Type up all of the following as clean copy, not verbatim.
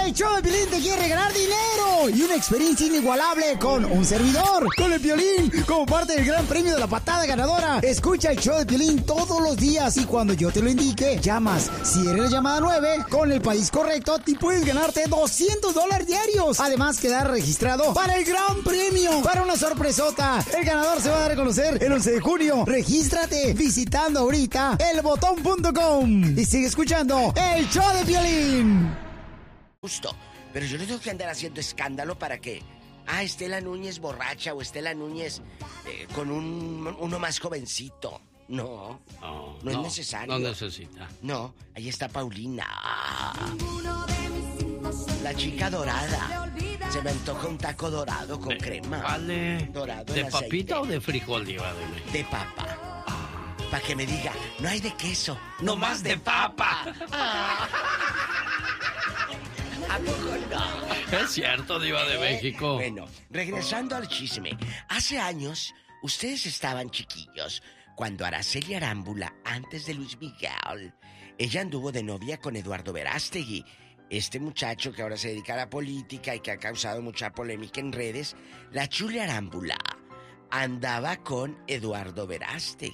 El show de Piolín te quiere regalar dinero y una experiencia inigualable con un servidor, con el Piolín, como parte del gran premio de la patada ganadora. Escucha el show de Piolín todos los días y cuando yo te lo indique, llamas. Si eres la llamada 9, con el país correcto, te puedes ganarte $200 diarios. Además, quedar registrado para el gran premio, para una sorpresota. El ganador se va a dar a conocer el 11 de junio. Regístrate visitando ahorita elbotón.com y sigue escuchando el show de Piolín. Justo, pero yo no tengo que andar haciendo escándalo para que Estela Núñez borracha o Estela Núñez con uno más jovencito. No es necesario. No necesita. No, ahí está Paulina. La chica dorada. Se me antoja un taco dorado con crema. Vale. Dorado ¿De en papita aceite. o de frijol, Diva de México? De papa. Para que me diga, no hay de queso, nomás de papa. ¿A poco no? Es cierto, Diva de México. Bueno, regresando al chisme. Hace años, ustedes estaban chiquillos cuando Araceli Arámbula, antes de Luis Miguel, ella anduvo de novia con Eduardo Verástegui. Este muchacho que ahora se dedica a la política y que ha causado mucha polémica en redes, la Chule Arámbula andaba con Eduardo Verástegui.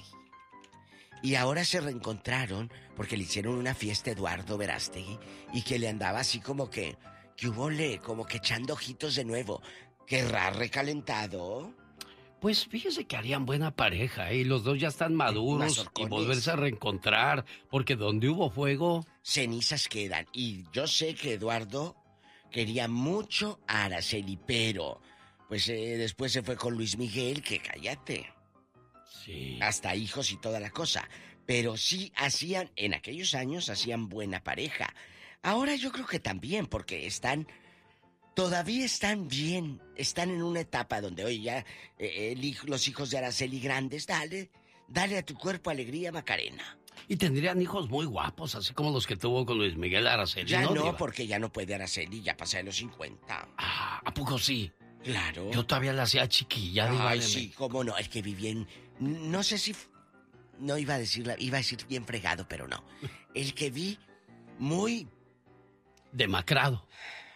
Y ahora se reencontraron porque le hicieron una fiesta a Eduardo Verástegui y que le andaba así como que hubole, como que echando ojitos de nuevo. ¿Querrá recalentado? Pues fíjese que harían buena pareja, y los dos ya están maduros y volverse a reencontrar, porque donde hubo fuego, cenizas quedan. Y yo sé que Eduardo quería mucho a Araceli, pero pues después se fue con Luis Miguel, que cállate. Sí. Hasta hijos y toda la cosa. Pero sí hacían, en aquellos años hacían buena pareja. Ahora yo creo que también, porque todavía están bien, están en una etapa donde hoy ya los hijos de Araceli grandes, dale a tu cuerpo alegría, Macarena. Y tendrían hijos muy guapos, así como los que tuvo con Luis Miguel Araceli. Ya no, Diva? porque ya no puede Araceli, ya pasa de los 50. Ah, ¿a poco sí? Claro. Yo todavía la hacía chiquilla. Ay, sí, cómo no, el que vivía en... No sé si... No iba a decir bien fregado, pero no. El que vi muy... demacrado.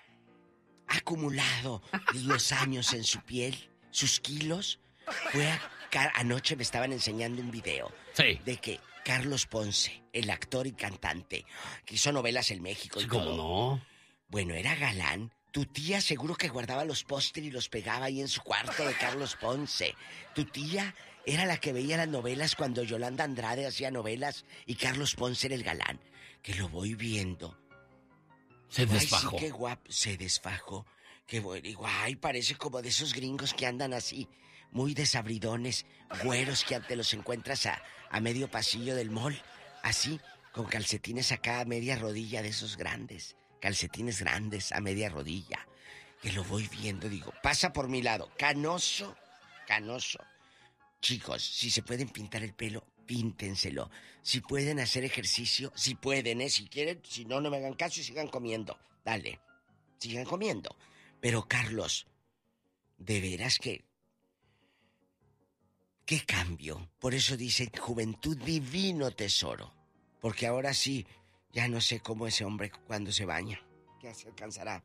Acumulado los años en su piel, sus kilos. Anoche me estaban enseñando un video. Sí. De que Carlos Ponce, el actor y cantante, que hizo novelas en México y ¿Cómo todo. no? Bueno, era galán. Tu tía seguro que guardaba los pósteres y los pegaba ahí en su cuarto de Carlos Ponce. Tu tía era la que veía las novelas cuando Yolanda Andrade hacía novelas y Carlos Ponce era el galán. Que lo voy viendo. Se desfajó. Ay, sí, qué guapo. Se desfajó. Qué bueno. Digo, ay, parece como de esos gringos que andan así, muy desabridones, güeros que te los encuentras a medio pasillo del mall. Así, con calcetines acá a media rodilla de esos grandes. Calcetines grandes a media rodilla. Que lo voy viendo, digo, pasa por mi lado. Canoso. Chicos, si se pueden pintar el pelo, píntenselo. Si pueden hacer ejercicio, si pueden, si quieren, si no, no me hagan caso y sigan comiendo. Dale, sigan comiendo. Pero Carlos, de veras que... ¿Qué cambio? Por eso dicen juventud divino tesoro. Porque ahora sí, ya no sé cómo ese hombre cuando se baña. ¿Qué se alcanzará?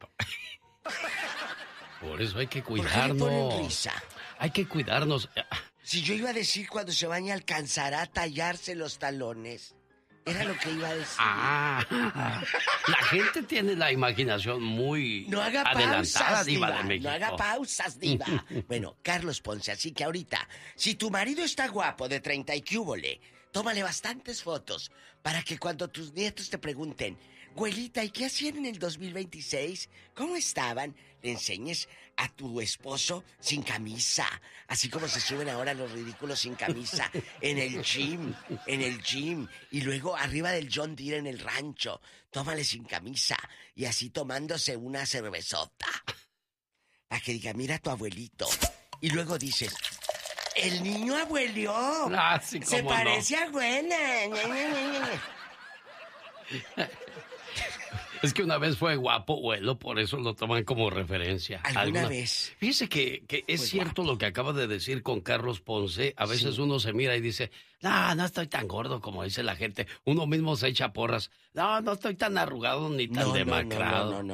Por eso hay que ¿Por qué le ponen cuidarnos. risa? Hay que cuidarnos. Si yo iba a decir cuando se baña alcanzará a tallarse los talones. Era lo que iba a decir. La gente tiene la imaginación muy No haga adelantada, pausas, Diva diva. de México. No haga pausas, diva. Bueno, Carlos Ponce, así que ahorita, si tu marido está guapo de 30 y que húbole, tómale bastantes fotos para que cuando tus nietos te pregunten, güelita, ¿y qué hacían en el 2026? ¿Cómo estaban? Le enseñes a tu esposo sin camisa, así como se suben ahora los ridículos sin camisa en el gym, y luego arriba del John Deere en el rancho, tómale sin camisa y así tomándose una cervezota, para que diga, mira a tu abuelito, y luego dices, el niño abuelió, Sí, se cómo parece a Güena. Es que una vez fue guapo, abuelo, por eso lo toman como referencia. ¿Alguna vez? Fíjese que es Fue cierto guapo. lo que acaba de decir con Carlos Ponce. A veces Sí. uno se mira y dice, no estoy tan gordo como dice la gente. Uno mismo se echa porras. No estoy tan arrugado ni tan demacrado. No.